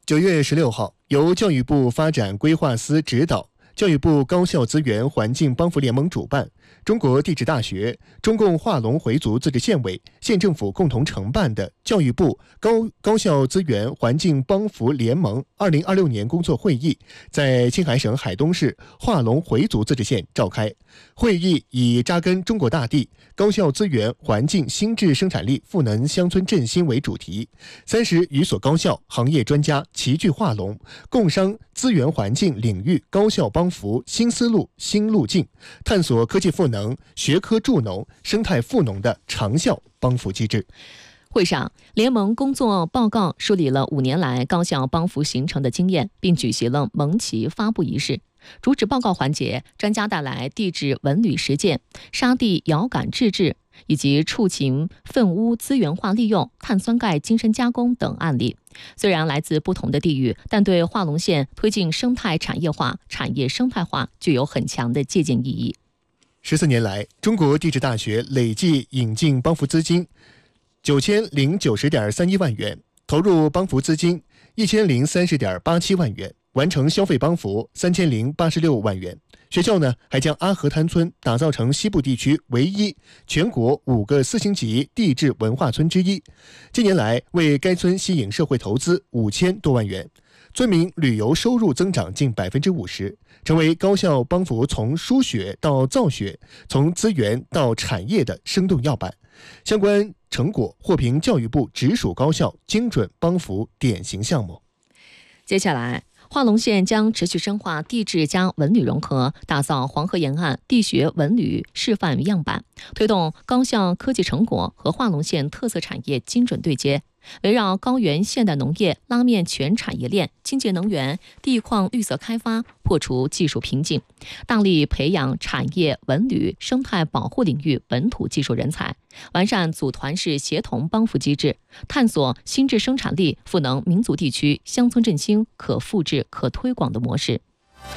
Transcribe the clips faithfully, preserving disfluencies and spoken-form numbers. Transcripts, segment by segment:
九月十六号，由教育部发展规划司指导，教育部高校资源环境帮扶联盟主办，中国地质大学、中共化龙回族自治县委、县政府共同承办的教育部高高校资源环境帮扶联盟二零二六年工作会议在青海省海东市化龙回族自治县召开。会议以扎根中国大地、高校资源环境新质生产力赋能乡村振兴为主题，三十余所高校行业专家齐聚化龙，共商资源环境领域高校帮扶新思路新路径，探索科技赋能、学科助农、生态赋农的长效帮扶机制。 会上，联盟工作报告梳理了五年来高校帮扶形成的经验，并举行了盟旗发布仪式。主旨报告环节，专家带来地质文旅实践、沙地遥感制治以及畜禽粪污资源化利用、碳酸钙精深加工等案例。虽然来自不同的地域，但对化龙县推进生态产业化、产业生态化具有很强的借鉴意义。 十四年来，中国地质大学累计引进帮扶资金九千零九十点三一万元，投入帮扶资金一千零三十点八七万元，完成消费帮扶三千零八十六万元。学校呢，还将阿河滩村打造成西部地区唯一全国五个四星级地质文化村之一。近年来，为该村吸引社会投资五千多万元，村民旅游收入增长近百分之五十，成为高校帮扶从输血到造血、从资源到产业的生动样板。相关成果获评教育部直属高校精准帮扶典型项目。 接下来，化龙县将持续深化地质加文旅融合，打造黄河沿岸地学文旅示范样板，推动高校科技成果和化龙县特色产业精准对接，围绕高原现代农业拉面全产业链、清洁能源、地矿绿色开发，破除技术瓶颈，大力培养产业文旅生态保护领域本土技术人才，完善组团式协同帮扶机制，探索新质生产力赋能民族地区乡村振兴可复制、可推广的模式。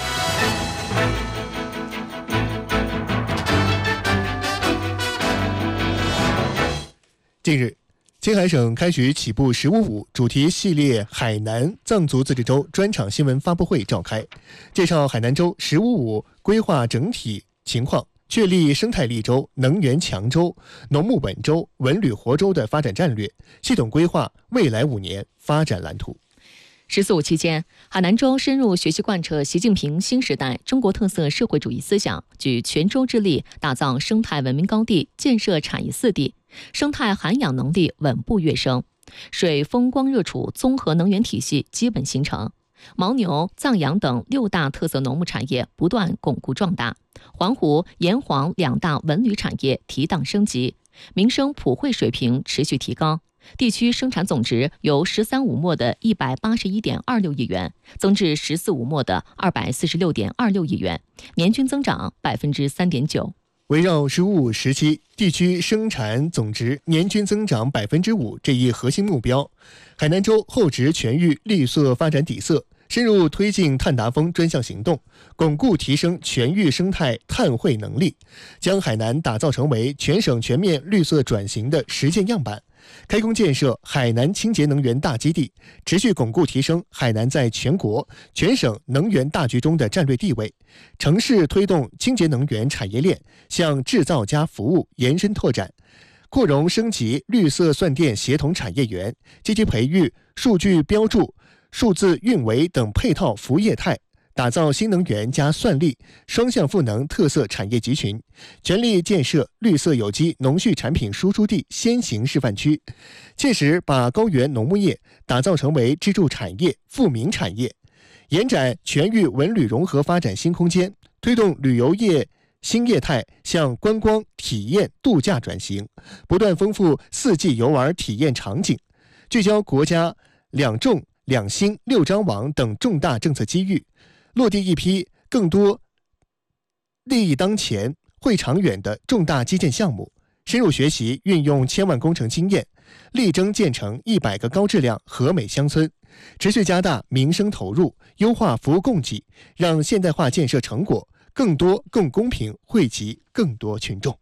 近日，青海省开局起步“十五五”主题系列海南藏族自治州专场新闻发布会召开，介绍海南州“十五五”规划整体情况，确立生态绿洲、能源强州、农牧稳州、文旅活州的发展战略，系统规划未来五年发展蓝图。 十四五期间，海南州深入学习贯彻习近平新时代中国特色社会主义思想，举全州之力打造生态文明高地，建设产业四地，生态涵养能力稳步跃升，水风光热储综合能源体系基本形成，牦牛、藏羊等六大特色农牧产业不断巩固壮大，环湖、沿黄两大文旅产业提档升级，民生普惠水平持续提高。地区生产总值由“十三五”末的一百八十一点二六亿元增至“十四五”末的二百四十六点二六亿元，年均增长百分之三点九。 围绕“十五五”时期地区生产总值年均增长百分之五这一核心目标，海南州厚植全域绿色发展底色，深入推进碳达峰专项行动，巩固提升全域生态碳汇能力，将海南打造成为全省全面绿色转型的实践样板。开工建设海南清洁能源大基地，持续巩固提升海南在全国、全省能源大局中的战略地位，城市推动清洁能源产业链向制造加服务延伸拓展，扩容升级绿色算电协同产业园，积极培育数据标注、数字运维等配套服务业态，打造新能源加算力双向赋能特色产业集群，全力建设绿色有机农畜产品输出地先行示范区，切实把高原农牧业打造成为支柱产业、富民产业，延展全域文旅融合发展新空间，推动旅游业新业态向观光、体验、度假转型，不断丰富四季游玩体验场景，聚焦国家两重、两新、六张网等重大政策机遇，落地一批更多利益当前、会长远的重大基建项目，深入学习运用千万工程经验，力争建成一百个高质量和美乡村，持续加大民生投入，优化服务供给，让现代化建设成果更多、更公平惠及更多群众。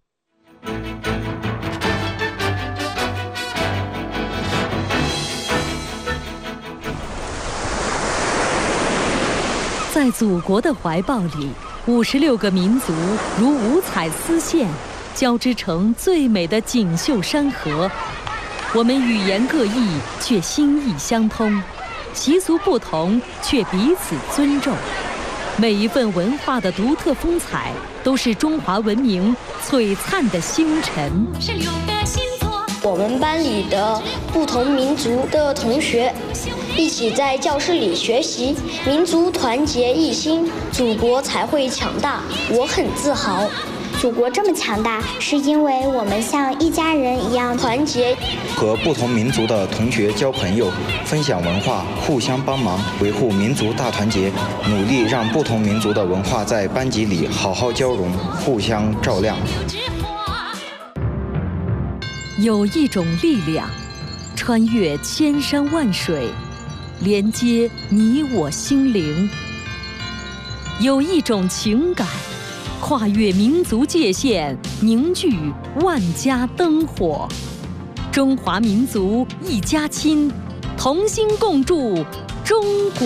在祖国的怀抱里，五十六个民族如五彩丝线，交织成最美的锦绣山河。我们语言各异，却心意相通；习俗不同，却彼此尊重。每一份文化的独特风采，都是中华文明璀璨的星辰。 十六个星座， 我们班里的不同民族的同学一起在教室里学习，民族团结一心，祖国才会强大。我很自豪。 祖国这么强大，是因为我们像一家人一样团结。 和不同民族的同学交朋友，分享文化，互相帮忙，维护民族大团结，努力让不同民族的文化在班级里好好交融，互相照亮。 有一种力量，穿越千山万水，连接你我心灵；有一种情感，跨越民族界限，凝聚万家灯火。中华民族一家亲，同心共筑中国。